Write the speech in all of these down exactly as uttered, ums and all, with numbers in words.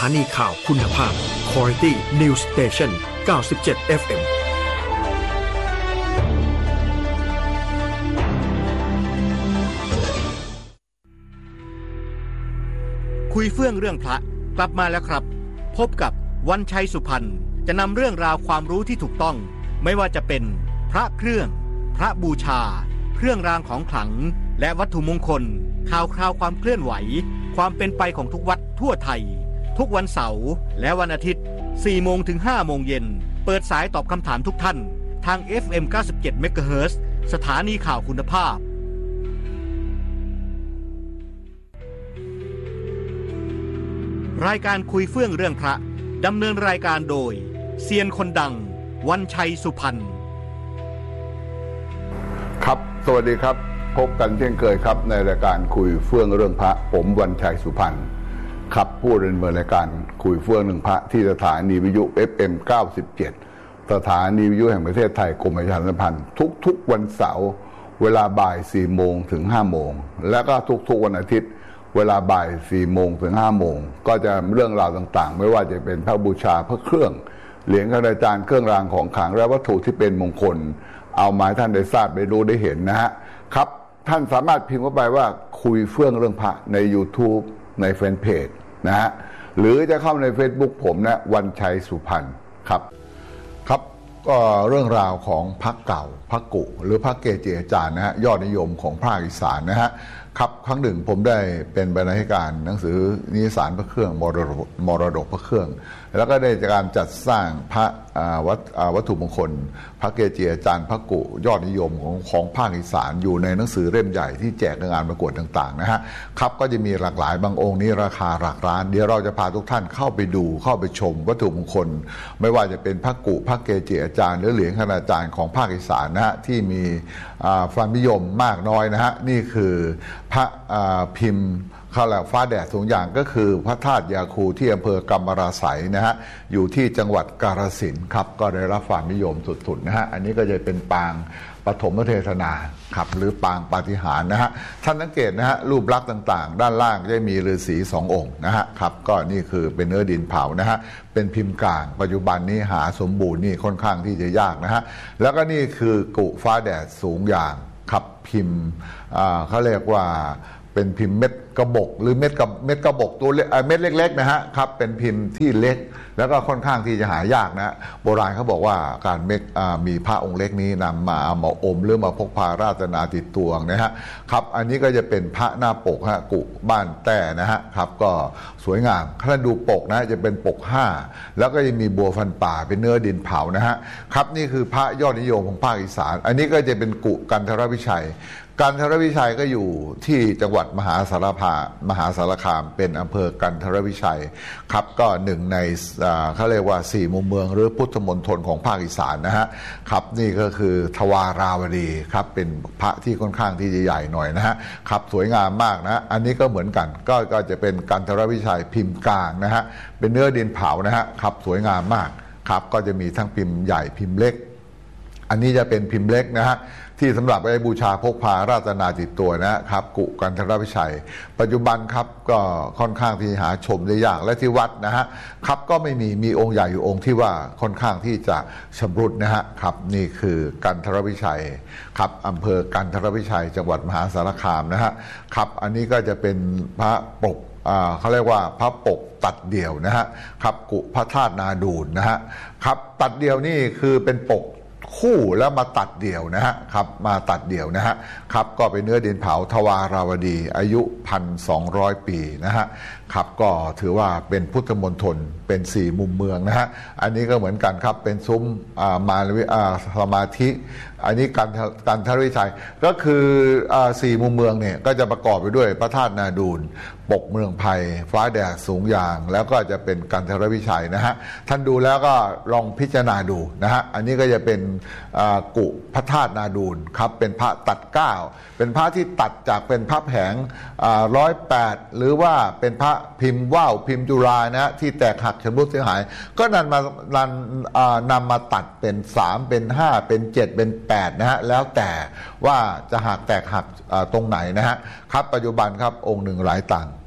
านีข่าวคุณภาพ Quality News Station เก้าสิบเจ็ด เอฟ เอ็มคุยเฟื่องเรื่องพระกลับมาแล้วครับพบกับวันชัยสุพรรณจะนำเรื่องราวความรู้ที่ถูกต้องไม่ว่าจะเป็นพระเครื่องพระบูชาเครื่องรางของขลังและวัตถุมงคลข่าวคราวความเคลื่อนไหวความเป็นไปของทุกวัดทั่วไทยทุกวันเสาร์และวันอาทิตย์ สี่โมงถึงห้าโมงเย็นเปิดสายตอบคำถามทุกท่านทาง เอฟ เอ็ม เก้าสิบเจ็ด เมกะเฮิรตซ์ สถานีข่าวคุณภาพรายการคุยเฟื่องเรื่องพระดำเนินรายการโดยเซียนคนดังวันชัยสุพรรณครับสวัสดีครับพบกันเช่นเคยครับในรายการคุยเฟื่องเรื่องพระผมวันชัยสุพรรณครับผู้ดำเนินรายการคุยเฟื่องเรื่องพระที่สถานีวิทยุ เอฟ เอ็ม เก้าสิบเจ็ด สถานีวิทยุแห่งประเทศไทยกรมประชาสัมพันธ์ทุกๆวันเสาร์เวลาบ่าย สี่โมงถึงห้าโมงและก็ทุกๆวันอาทิตย์เวลาบ่าย สี่โมงถึงห้าโมงก็จะเรื่องราวต่างๆไม่ว่าจะเป็นพระบูชาพระเครื่องเหรียญกระจานเครื่องรางของขลังและวัตถุที่เป็นมงคลเอามาให้ท่านได้ทราบได้รู้ได้เห็นนะฮะครับท่านสามารถพิมพ์เข้าไปว่าคุยเฟื่องเรื่องพระใน YouTube ในแฟนเพจนะฮะหรือจะเข้าใน Facebook ผมนะวันชัยสุพรรณครับครับก็เรื่องราวของพระเก่าพระกุหรือพระเกจิอาจารย์นะฮะยอดนิยมของภาคอีสานนะฮะครับครั้งหนึ่งผมได้เป็นบรรณาธิการหนังสือนิสานพระเครื่องมรดกมรดกพระเครื่องแล้วก็ได้การจัดสร้างพระวัตวัตถุมงคลพระเกจิอาจารย์พระกุยอดนิยมของของภาคอีสานอยู่ในหนังสือเล่มใหญ่ที่แจกในงานประกวดต่างๆนะฮะครับก็จะมีหลากหลายบางองค์นี้ราคาหลักล้านเดี๋ยวเราจะพาทุกท่านเข้าไปดูเข้าไปชมวัตถุมงคลไม่ว่าจะเป็นพระกุพระเกจิอาจารย์หรือเหรียญคณาจารย์ของภาคอีสานนะฮะที่มีความนิยมมากน้อยนะฮะนี่คือพระพิมพ์ข้าวแหลฟ้าแดดสูงอย่างก็คือพระธาตุยาคูที่อำเภอกำมะราไสยนะฮะอยู่ที่จังหวัดกาฬสินธุ์ครับก็ได้รับความนิยมสุดๆนะฮะอันนี้ก็จะเป็นปางปฐมเทศนาครับหรือปางปาฏิหาริย์นะฮะท่านสังเกตนะฮะรูปลักษณ์ต่างๆด้านล่างจะมีฤาษีสององค์นะฮะครับก็นี่คือเป็นเนื้อดินเผานะฮะเป็นพิมพ์กลางปัจจุบันนี้หาสมบูรณ์นี่ค่อนข้างที่จะยากนะฮะแล้วก็นี่คือกุฟ้าแดดสูงอย่างครับพิมพ์เขาเรียกว่าเป็นพิมพ์เม็ดกระบอกหรือเม็ดกับเม็ดกระบอกตัวเล็กเม็ดเล็กๆนะฮะครับเป็นพิมพ์ที่เล็กแล้วก็ค่อนข้างที่จะหายากนะโบราณเขาบอกว่าการเม็ดมีพระองค์เล็กนี้นำมาเอามาอมหรือมาพกพาราชนาติดตัวนะฮะครับอันนี้ก็จะเป็นพระหน้าปกฮะกุบ้านแต่นะฮะครับก็สวยงามถ้าดูปกนะจะเป็นปกห้าแล้วก็จะมีบัวฟันป่าเป็นเนื้อดินเผานะฮะครับนี่คือพระยอดนิยมของภาคอีสานอันนี้ก็จะเป็นกุกันทรวิชัยกันทรวิชัยก็อยู่ที่จังหวัดมหาสารคามมหาสารคามเป็นอำเภอกันทรวิชัยครับก็หนึ่งในเขาเรียกว่าสี่มุมเมืองหรือพุทธมณฑลของภาคอีสานนะฮะครับนี่ก็คือทวาราวดีครับเป็นพระที่ค่อนข้างที่จะใหญ่หน่อยนะฮะครับสวยงามมากนะอันนี้ก็เหมือนกันก็ก็จะเป็นกันทรวิชัยพิมพ์กลางนะฮะเป็นเนื้อดินเผานะฮะครับสวยงามมากครับก็จะมีทั้งพิมพ์ใหญ่พิมพ์เล็กอันนี้จะเป็นพิมพ์เล็กนะฮะที่สำหรับไว้บูชาพกพาราชนาติดตัวนะครับกุกันทรวิชัยปัจจุบันครับก็ค่อนข้างที่หาชมได้ยากและที่วัดนะฮะครับก็ไม่มีมีองค์ใหญ่อยู่องค์ที่ว่าค่อนข้างที่จะชำรุดนะฮะครับนี่คือกันทรวิชัยครับอำเภอกันทรวิชัยจังหวัดมหาสารคามนะฮะครับอันนี้ก็จะเป็นพระปกเขาเรียกว่าพระปกตัดเดี่ยวนะฮะครับกุพระธาตุนาดูลนะฮะครับตัดเดี่ยวนี่คือเป็นปกคู่แล้วมาตัดเดี่ยวนะฮะครับมาตัดเดี่ยวนะฮะครับก็เป็นเนื้อดินเผาทวาราวดีอายุ หนึ่งพันสองร้อย ปีนะฮะครับก็ถือว่าเป็นพุทธมณฑลเป็นสี่มุมเมืองนะฮะอันนี้ก็เหมือนกันครับเป็นซุ้มมาสมาธิอันนี้กันกันทรวิชัยก็คือสี่มุมเมืองเนี่ยก็จะประกอบไปด้วยพระธาตุนาดูลปกเมืองไผ่ฟ้าแดดสูงอย่างแล้วก็จะเป็นกันทรวิชัยนะฮะท่านดูแล้วก็ลองพิจารณาดูนะฮะอันนี้ก็จะเป็นกุพระธาตุนาดูลครับเป็นพระตัดเก้าเป็นพระที่ตัดจากเป็นพระแผงร้อยแปดหรือว่าเป็นพระพิมพ์ว่าวพิมพ์จุฬานะที่แตกหักชำรุดเสียหายก็นำมานำนำมาตัดเป็นสามเป็นห้าเป็นเจ็ดเป็นแปดนะฮะแล้วแต่ว่าจะหักแตกหักตรงไหนนะฮะครับปัจจุบันครับองค์หนึ่งหลายตังค์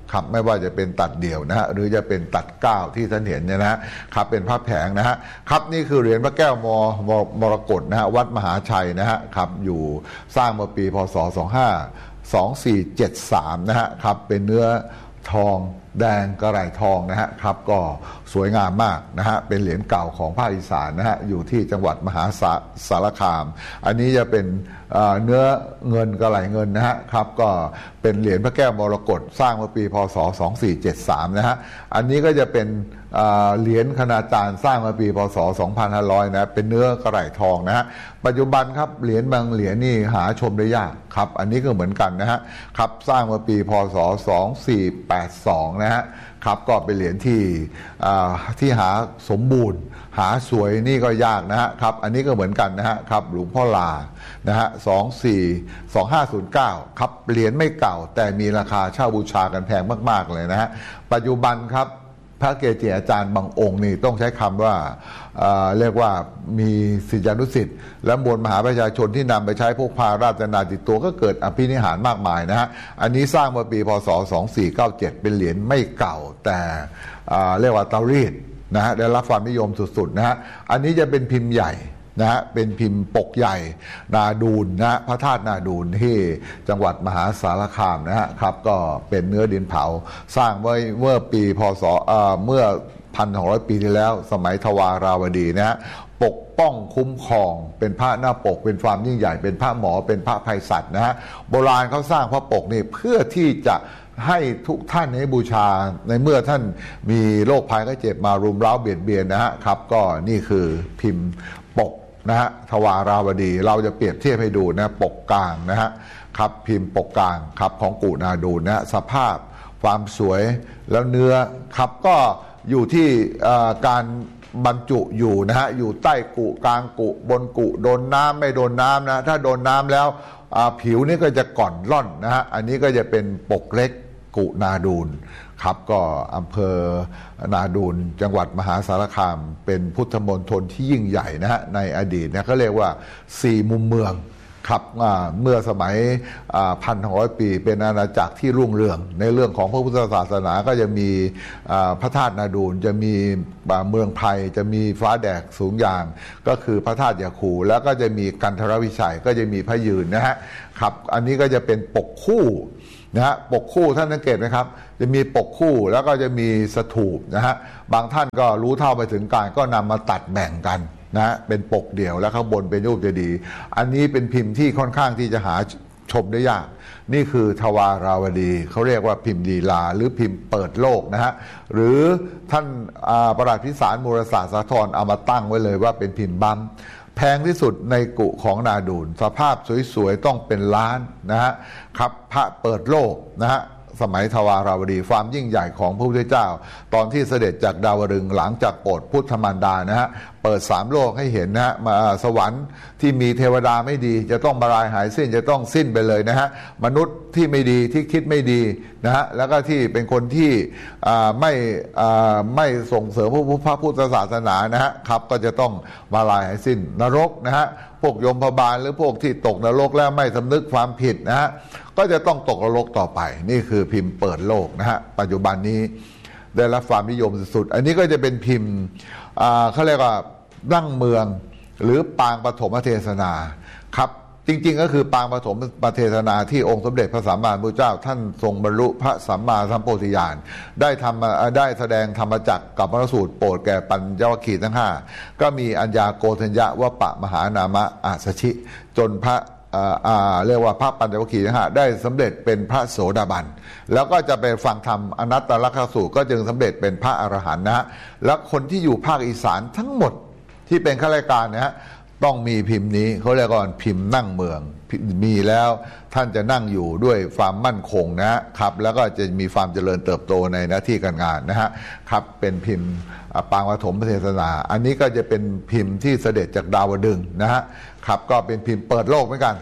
ครับไม่ว่าจะเป็นตัดเดี่ยวนะฮะหรือจะเป็นตัดเก้าที่ท่านเห็นเนี่ยนะฮะครับเป็นพระแผงนะฮะครับนี่คือเหรียญพระแก้วมมมรกตนะฮะวัดมหาชัยนะฮะครับอยู่สร้างเมื่อปีพศสองพันห้าร้อยสองสิบสี่ เจ็ดสิบสามนะฮะครับเป็นเนื้อทองแดงกระไหล่ทองนะฮะครับก็สวยงามมากนะฮะเป็นเหรียญเก่าของภาคอีสานนะฮะอยู่ที่จังหวัดมหาสารคามอันนี้จะเป็นเนื้อเงินกระไหล่เงินนะฮะครับก็เป็นเหรียญพระแก้วมรกตสร้างเมื่อปีพศสองพันสี่ร้อยเจ็ดสิบสามนะฮะอันนี้ก็จะเป็นเหรียญคณาจารย์สร้างเมื่อปีพศสองพันห้าร้อยนะเป็นเนื้อกระไหล่ทองนะฮะปัจจุบันครับเหรียญบางเหรียญนี่หาชมได้ยากครับอันนี้ก็เหมือนกันนะฮะครับสร้างเมื่อปีพศสองพันสี่ร้อยแปดสิบสองนะฮะครับก็เป็นเหรียญที่ที่หาสมบูรณ์หาสวยนี่ก็ยากนะฮะครับอันนี้ก็เหมือนกันนะฮะครับหลวงพ่อลานะฮะสองสี่สองห้าศูนย์เก้าครับเหรียญไม่เก่าแต่มีราคาเช่าบูชากันแพงมากๆเลยนะฮะปัจจุบันครับพระเกจิอาจารย์บางองค์นี่ต้องใช้คำว่า เอ่อ เรียกว่ามีศิษยานุศิษย์และมวลมหาประชาชนที่นำไปใช้พกพาราชนาติดตัวก็เกิดอภินิหารมากมายนะฮะอันนี้สร้างเมื่อปีพศสองพันสี่ร้อยเก้าสิบเจ็ดเป็นเหรียญไม่เก่าแต่เรียกว่าเตารีดนะฮะได้รับความนิยมสุดๆนะฮะอันนี้จะเป็นพิมพ์ใหญ่นะฮะเป็นพิมพ์ปกใหญ่นาดูลนะฮะพระธาตุนาดูลที่จังหวัดมหาสารคามนะฮะครับก็เป็นเนื้อดินเผาสร้างไว้เมื่อปีพศเอ่อเมื่อพันหกร้อยปีที่แล้วสมัยทวาราวดีนะฮะปกป้องคุ้มครองเป็นพระหน้าปกเป็นความยิ่งใหญ่เป็นพระหมอเป็นพระไพศาลนะฮะโบราณเขาสร้างพระปกนี่เพื่อที่จะให้ทุกท่านให้บูชาในเมื่อท่านมีโรคภัยไข้เจ็บมารุมเร้าเบียดเบียนนะฮะครับก็นี่คือพิมพ์ปกนะฮะทวาราวดีเราจะเปรียบเทียบให้ดูนะปกกลางนะฮะครับพิมพ์ปกกลางครับของกุนาดูลนะสภาพความสวยแล้วเนื้อครับก็อยู่ที่การบรรจุอยู่นะฮะอยู่ใต้กุกลางกุบนกุโดนน้ำไม่โดนน้ำนะถ้าโดนน้ำแล้วผิวนี่ก็จะก่อนร่อนนะฮะอันนี้ก็จะเป็นปกเล็กกุนาดูลครับก็อำเภอนาดูลจังหวัดมหาสารคามเป็นพุทธมณฑลที่ยิ่งใหญ่นะฮะในอดีตนะเขาเรียกว่าสี่มุมเมืองครับเมื่อสมัยพันหกร้อยปีเป็นอาณาจักรที่รุ่งเรืองในเรื่องของพระพุทธศาสนาก็จะมีพระธาตุนาดูลจะมีเมืองไผ่จะมีฟ้าแดกสูงยางก็คือพระธาตุยาคูแล้วก็จะมีกันทรวิชัยก็จะมีพระยืนนะฮะครับอันนี้ก็จะเป็นปกคู่นะฮะปกคู่ท่านสังเกตไหมครับจะมีปกคู่แล้วก็จะมีสถูปนะฮะบางท่านก็รู้เท่าไปถึงการก็นำมาตัดแบ่งกันนะฮะเป็นปกเดี่ยวแล้วข้างบนเป็นรูปเจดีย์อันนี้เป็นพิมพ์ที่ค่อนข้างที่จะหาชมได้ยากนี่คือทวาราวดีเขาเรียกว่าพิมพ์ลีลาหรือพิมพ์เปิดโลกนะฮะหรือท่านประหลัดพิสารมูลศาสตร์สาธรเอามาตั้งไว้เลยว่าเป็นพิมพ์บัมแพงที่สุดในกุของนาดูลสภาพสวยๆต้องเป็นล้านนะฮะครับพระเปิดโลกนะฮะสมัยทวาราวดีความยิ่งใหญ่ของพระพุทธเจ้าตอนที่เสด็จจากดาวดึงส์หลังจากโปรดพุทธมารดานะฮะเปิดสามโลกให้เห็นนะฮะมาสวรรค์ที่มีเทวดาไม่ดีจะต้องบารายหายสิ้นจะต้องสิ้นไปเลยนะฮะมนุษย์ที่ไม่ดีที่คิดไม่ดีนะฮะแล้วก็ที่เป็นคนที่ไม่ไม่ส่งเสริมพระพุทธศาสนานะฮะครับก็จะต้องบารายหายสิ้นนรกนะฮะพวกยมพบาลหรือพวกที่ตกนรกแล้วไม่สำนึกความผิดนะฮะก็จะต้องตกนรกต่อไปนี่คือพิมพ์เปิดโลกนะฮะปัจจุบันนี้ได้รับความนิยมสุดๆอันนี้ก็จะเป็นพิมพ์เขาเรียกว่าดั้งเมืองหรือปางปฐมเทศนาครับจริงๆก็คือปางปฐมเทศนาที่องค์สมเด็จพระสัมมาสัมพุทธเจ้าท่านทรงบรรลุพระสัมมาสัมโพธิญาณได้ทำได้แสดงธรรมจักรกับพระสูตรโปรดแก่ปัญญวัคคีย์ทั้งห้าก็มีอัญญาโกฏัญญะวปะมหานามะอาสชิจนพระเรียกว่าพระปัญจวัคคีย์ทั้งห้าได้สำเร็จเป็นพระโสดาบันแล้วก็จะไปฟังธรรมอนัตตลักษณสูตรก็จึงสำเร็จเป็นพระอรหันต์นะแล้วคนที่อยู่ภาคอีสานทั้งหมดที่เป็นข้าราชการนะฮะต้องมีพิมพ์นี้เขาเรียกว่าพิมพ์นั่งเมืองมีแล้วท่านจะนั่งอยู่ด้วยความมั่นคงนะครับแล้วก็จะมีความเจริญเติบโตในหน้าที่การงานนะฮะครับเป็นพิมพ์ปางปฐมเทศนาอันนี้ก็จะเป็นพิมพ์ที่เสด็จจากดาวดึงส์นะฮะครับก็เป็นพิมพ์เปิดโลกเหมือนกัน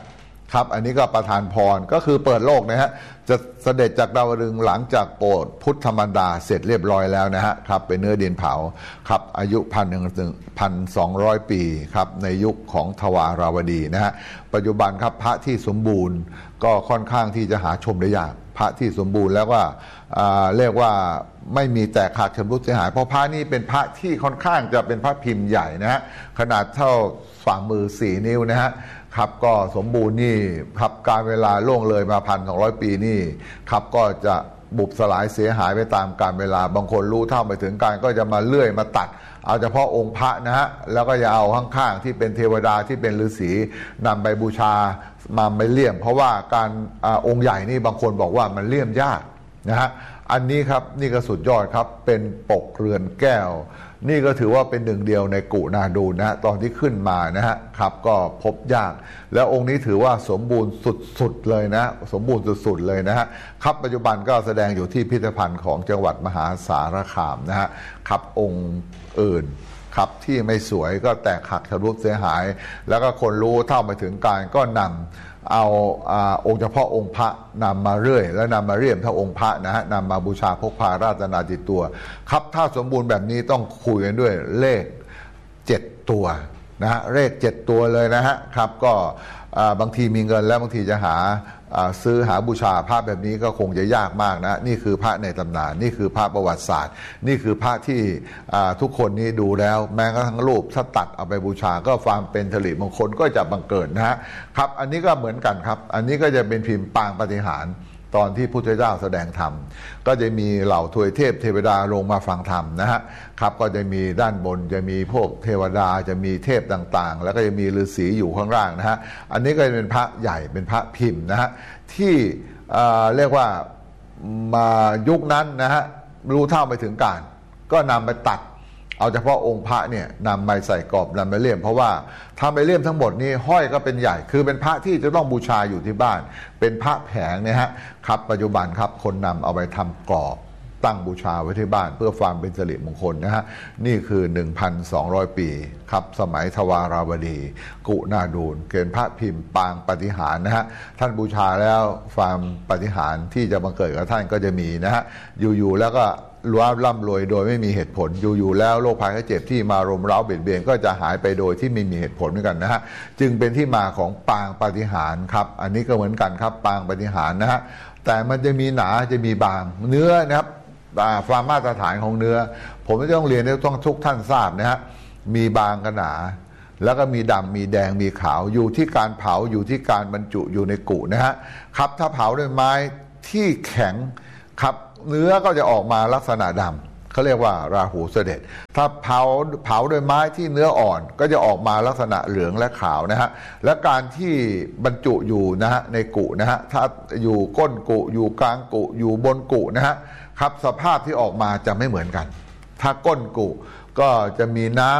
ครับอันนี้ก็ประทานพรก็คือเปิดโลกนะฮะจะเสด็จจากดาวดึงส์หลังจากโปรดพุทธมารดาเสร็จเรียบร้อยแล้วนะฮะครับเป็นเนื้อดินเผาครับอายุพันหนึ่งพันสองร้อยปีครับในยุคของทวาราวดีนะฮะปัจจุบันครับพระที่สมบูรณ์ก็ค่อนข้างที่จะหาชมได้ยากพระที่สมบูรณ์แล้วก็เรียกว่าไม่มีแตกหักชำรุดเสียหายเพราะพระนี่เป็นพระที่ค่อนข้างจะเป็นพระพิมพ์ใหญ่นะฮะขนาดเท่าฝ่ามือสี่นิ้วนะฮะครับก็สมบูรณ์นี่ครับการเวลาล่วงเลยมาพันสองร้อยปีนี่ครับก็จะบุบสลายเสียหายไปตามกาลเวลาบางคนรู้เท่าไปถึงการก็จะมาเลื่อยมาตัดเอาเฉพาะองค์พระนะฮะแล้วก็จะเอาข้างๆที่เป็นเทวดาที่เป็นฤาษีนำไปบูชามาไม่เลี่ยมเพราะว่าการอองค์ใหญ่นี่บางคนบอกว่ามันเลี่ยมยากนะฮะอันนี้ครับนี่ก็สุดยอดครับเป็นปกเรือนแก้วนี่ก็ถือว่าเป็นหนึ่งเดียวในกุนาดูนะฮะตอนที่ขึ้นมานะฮะครับก็พบยากแล้วองค์นี้ถือว่าสมบูรณ์สุดๆเลยนะสมบูรณ์สุดๆเลยนะฮะครับปัจจุบันก็แสดงอยู่ที่พิพิธภัณฑ์ของจังหวัดมหาสารคามนะฮะครับองค์อื่นครับที่ไม่สวยก็แตกหักทะลุเสียหายแล้วก็คนรู้เท่าไปถึงการก็นำเอาอาองค์เฉพาะองค์พระนำมาเรื่อยแล้วนำมาเรียมเท่าองค์พระนะฮะนำมาบูชาพกพาราตนาติดตัวครับถ้าสมบูรณ์แบบนี้ต้องคุยกันด้วยเลขเจ็ดตัวนะฮะเลขเจ็ดตัวเลยนะฮะครับก็บางทีมีเงินแล้วบางทีจะหาซื้อหาบูชาพระแบบนี้ก็คงจะยากมากนะนี่คือพระในตำนานนี่คือพระประวัติศาสตร์นี่คือพระที่ทุกคนนี้ดูแล้วแม้กระทั่งรูปถ้าตัดเอาไปบูชาก็ความเป็นสิริมงคลก็จะบังเกิดนะฮะครับอันนี้ก็เหมือนกันครับอันนี้ก็จะเป็นพิมพ์ปางปาฏิหาริย์ตอนที่พุทธเจ้าแสดงธรรมก็จะมีเหล่าทวยเทพเทวดาลงมาฟังธรรมนะฮะครับก็จะมีด้านบนจะมีพวกเทวดาจะมีเทพต่างๆแล้วก็จะมีฤาษีอยู่ข้างล่างนะฮะอันนี้ก็จะเป็นพระใหญ่เป็นพระพิมพ์นะฮะที่เรียกว่ามายุคนั้นนะฮะรู้เท่าไปถึงการก็นำไปตัดเอาเฉพาะองค์พระเนี่ยนำไปใส่กรอบนำไปเลี่ยมเพราะว่าทำไปเลี่ยมทั้งหมดนี้ห้อยก็เป็นใหญ่คือเป็นพระที่จะต้องบูชาอยู่ที่บ้านเป็นพระแผงเนี่ยฮะครับปัจจุบันครับคนนำเอาไปทำกรอบตั้งบูชาไว้ที่บ้านเพื่อความเป็นสิริมงคลนะฮะนี่คือ หนึ่งพันสองร้อย ปีครับสมัยทวาราวดีกุนาดูลเกินพระพิมพ์ปางปาฏิหาริย์นะฮะท่านบูชาแล้วความปาฏิหาริย์ที่จะบังเกิดกับท่านก็จะมีนะฮะอยู่ๆแล้วก็รวยร่ำรวยโดยไม่มีเหตุผลอยู่ๆแล้วโรคภัยไข้เจ็บที่มารุมเร้าเบียดเบียนก็จะหายไปโดยที่ไม่มีเหตุผลเหมือนกันนะฮะจึงเป็นที่มาของปางปาฏิหาริย์ครับอันนี้ก็เหมือนกันครับปางปาฏิหาริย์นะฮะแต่มันจะมีหนาจะมีบางเนื้อนะครับความมาตรฐานของเนื้อผมไม่ต้องเรียนให้ต้องทุกท่านทราบนะฮะมีบางกับหนาแล้วก็มีดำมีแดงมีขาวอยู่ที่การเผาอยู่ที่การบรรจุอยู่ในกุนะฮะครับถ้าเผาด้วยไม้ที่แข็งครับเนื้อก็จะออกมาลักษณะดำเขาเรียกว่าราหูเสด็จถ้าเผาเผาด้วยไม้ที่เนื้ออ่อนก็จะออกมาลักษณะเหลืองและขาวนะฮะและการที่บรรจุอยู่นะฮะในกุนะฮะถ้าอยู่ก้นกุอยู่กลางกุอยู่บนกุนะฮะครับสภาพที่ออกมาจะไม่เหมือนกันถ้าก้นกุก็จะมีน้ำ